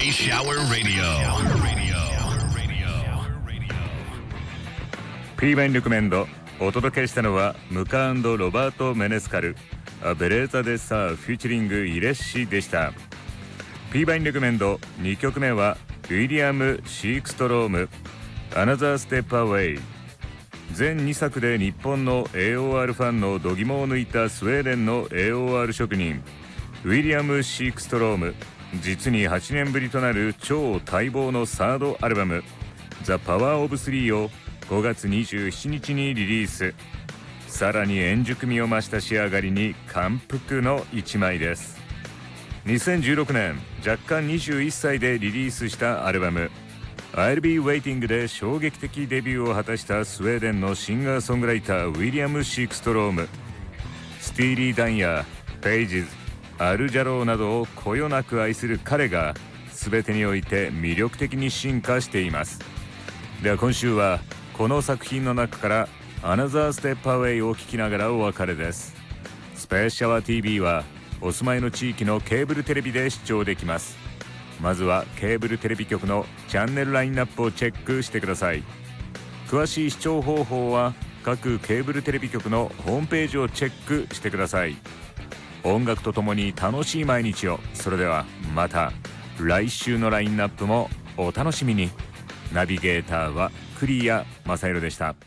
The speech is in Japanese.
Shower Radio. P バインレコメンドお届けしたのはムカ&ロバート・メネスカルベレーザ・デッサーフューチャリングイレッシでした。 P バインレコメンド2曲目はウィリアム・シークストローム Another Step Away。 全2作で日本の AOR ファンの度肝を抜いたスウェーデンの AOR 職人ウィリアム・シークストローム、実に8年ぶりとなる超待望のサードアルバム The Power of Three を5月27日にリリース。さらに円熟味を増した仕上がりに感服の一枚です。2016年若干21歳でリリースしたアルバム I'll Be Waiting で衝撃的デビューを果たしたスウェーデンのシンガーソングライターウィリアム・シークストローム。スティーリー・ダンやペイジズ、アルジャローなどをこよなく愛する彼が全てにおいて魅力的に進化しています。では今週はこの作品の中からAnother Step Awayを聴きながらお別れです。スペースシャワー TV はお住まいの地域のケーブルテレビで視聴できます。まずはケーブルテレビ局のチャンネルラインナップをチェックしてください。詳しい視聴方法は各ケーブルテレビ局のホームページをチェックしてください。音楽とともに楽しい毎日を。それではまた来週のラインナップもお楽しみに。ナビゲーターは栗谷正宏でした。